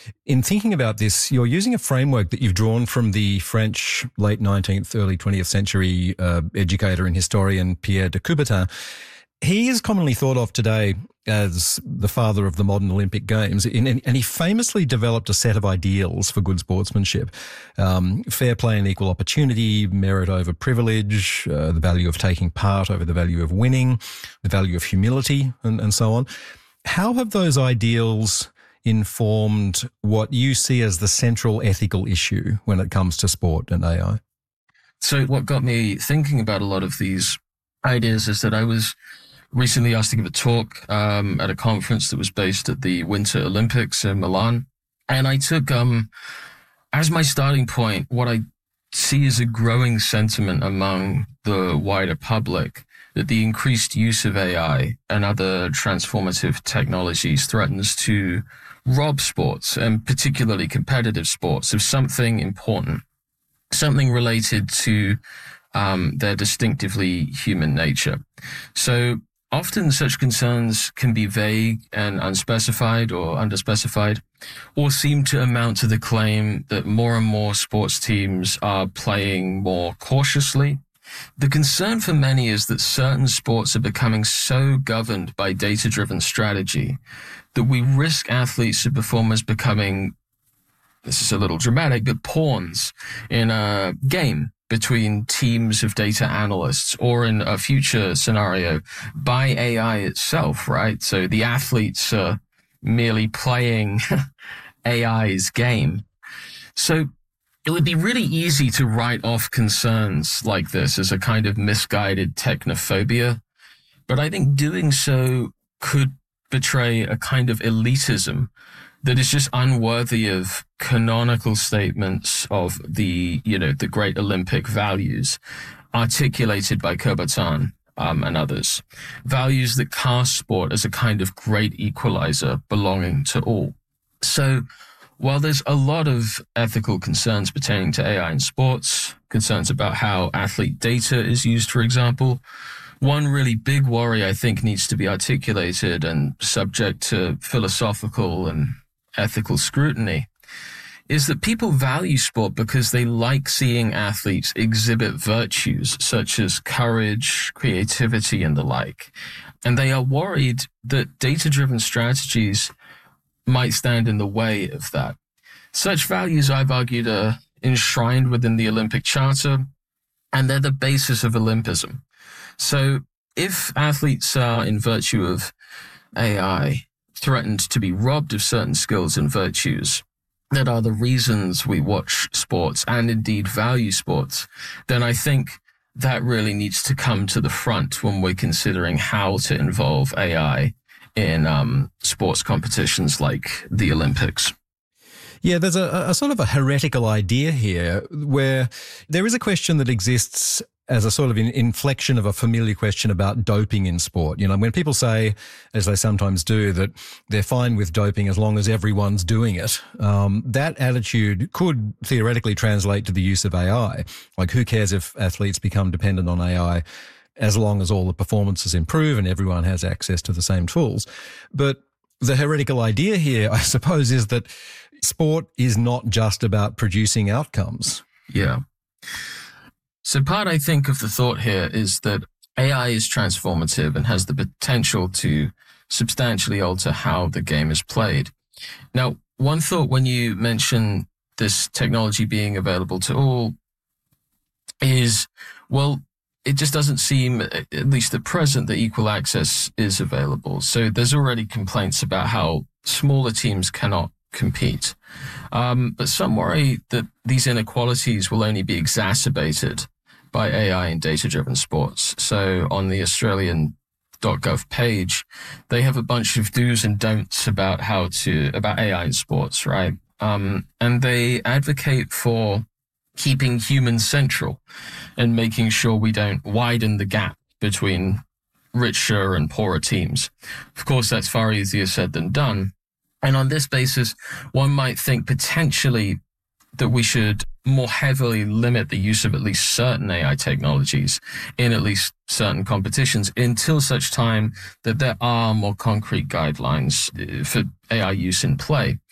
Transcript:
In thinking about this, you're using a framework that you've drawn from the French late 19th, early 20th century educator and historian Pierre de Coubertin. He is commonly thought of today as the father of the modern Olympic Games, and he famously developed a set of ideals for good sportsmanship. Fair play and equal opportunity, merit over privilege, the value of taking part over the value of winning, the value of humility, and so on. How have those ideals informed what you see as the central ethical issue when it comes to sport and AI? So what got me thinking about a lot of these ideas is that I was recently asked to give a talk at a conference that was based at the Winter Olympics in Milan. And I took as my starting point what I see as a growing sentiment among the wider public that the increased use of AI and other transformative technologies threatens to rob sports, and particularly competitive sports, of something important, something related to their distinctively human nature. So often such concerns can be vague and unspecified or underspecified, or seem to amount to the claim that more and more sports teams are playing more cautiously. The concern for many is that certain sports are becoming so governed by data-driven strategy that we risk athletes and performers becoming, this is a little dramatic, but pawns in a game between teams of data analysts, or in a future scenario by AI itself, right? So the athletes are merely playing AI's game. So it would be really easy to write off concerns like this as a kind of misguided technophobia, but I think doing so could betray a kind of elitism that is just unworthy of canonical statements of the great Olympic values articulated by Coubertin and others, values that cast sport as a kind of great equalizer belonging to all. So while there's a lot of ethical concerns pertaining to AI in sports, concerns about how athlete data is used, for example, one really big worry I think needs to be articulated and subject to philosophical and ethical scrutiny is that people value sport because they like seeing athletes exhibit virtues such as courage, creativity, and the like. And they are worried that data-driven strategies might stand in the way of that. Such values, I've argued, are enshrined within the Olympic Charter, and they're the basis of Olympism. So if athletes are, in virtue of AI, threatened to be robbed of certain skills and virtues that are the reasons we watch sports and indeed value sports, then I think that really needs to come to the front when we're considering how to involve AI in sports competitions like the Olympics. Yeah, there's a sort of a heretical idea here where there is a question that exists as a sort of inflection of a familiar question about doping in sport. You know, when people say, as they sometimes do, that they're fine with doping as long as everyone's doing it, that attitude could theoretically translate to the use of AI. Like, who cares if athletes become dependent on AI as long as all the performances improve and everyone has access to the same tools? But the heretical idea here, I suppose, is that sport is not just about producing outcomes. Yeah. So part, I think, of the thought here is that AI is transformative and has the potential to substantially alter how the game is played. Now, one thought when you mention this technology being available to all is, well, it just doesn't seem, at least at present, that equal access is available. So there's already complaints about how smaller teams cannot compete. But some worry that these inequalities will only be exacerbated by AI in data-driven sports. So on the Australian.gov page, they have a bunch of do's and don'ts about about AI in sports, right? And they advocate for keeping humans central and making sure we don't widen the gap between richer and poorer teams. Of course, that's far easier said than done. And on this basis, one might think potentially that we should more heavily limit the use of at least certain AI technologies in at least certain competitions until such time that there are more concrete guidelines for AI use in play.